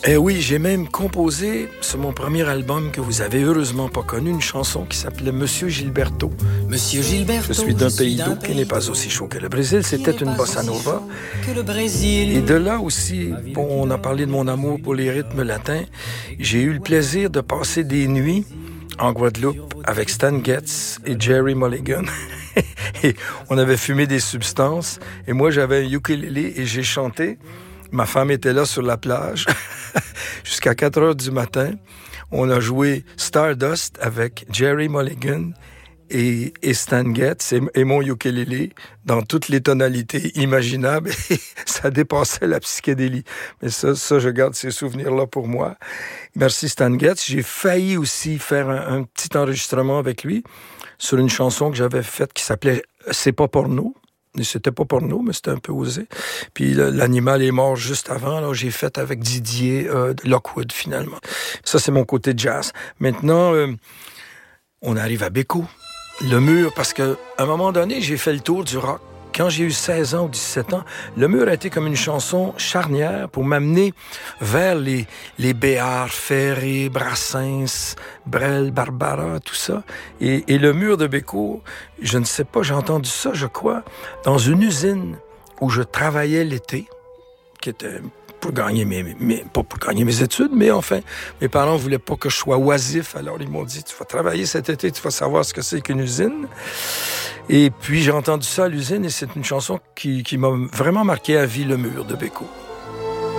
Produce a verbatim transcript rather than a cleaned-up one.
Eh oui, j'ai même composé sur mon premier album que vous avez heureusement pas connu, une chanson qui s'appelait Monsieur Gilberto. Monsieur Gilberto, je suis d'un je pays suis d'eau qui n'est pas aussi chaud que le Brésil. C'était une bossa nova. Que le Brésil. Et de là aussi, bon, on a parlé de mon amour pour les rythmes latins. J'ai eu le plaisir de passer des nuits en Guadeloupe avec Stan Getz et Jerry Mulligan. Et on avait fumé des substances. Et moi, j'avais un ukulélé et j'ai chanté. Ma femme était là sur la plage jusqu'à quatre heures du matin. On a joué Stardust avec Jerry Mulligan et, et Stan Getz et, et mon ukulélé dans toutes les tonalités imaginables. Et ça dépassait la psychédélie. Mais ça, ça, je garde ces souvenirs-là pour moi. Merci Stan Getz. J'ai failli aussi faire un, un petit enregistrement avec lui sur une chanson que j'avais faite qui s'appelait « C'est pas porno ». C'était pas porno, mais c'était un peu osé. Puis l'animal est mort juste avant. Alors j'ai fait avec Didier euh, Lockwood, finalement. Ça, c'est mon côté jazz. Maintenant, euh, on arrive à Béco. Le mur, parce qu'à un moment donné, j'ai fait le tour du rock. Quand j'ai eu seize ans ou dix-sept ans, le mur a été comme une chanson charnière pour m'amener vers les, les Béard, Ferré, Brassens, Brel, Barbara, tout ça. Et, et le mur de Béco, je ne sais pas, j'ai entendu ça, je crois, dans une usine où je travaillais l'été, qui était pour gagner mes, mes, pas pour gagner mes études, mais enfin, mes parents voulaient pas que je sois oisif, alors ils m'ont dit, tu vas travailler cet été, tu vas savoir ce que c'est qu'une usine. Et puis j'ai entendu ça à l'usine et c'est une chanson qui, qui m'a vraiment marqué à vie, le mur de Béco.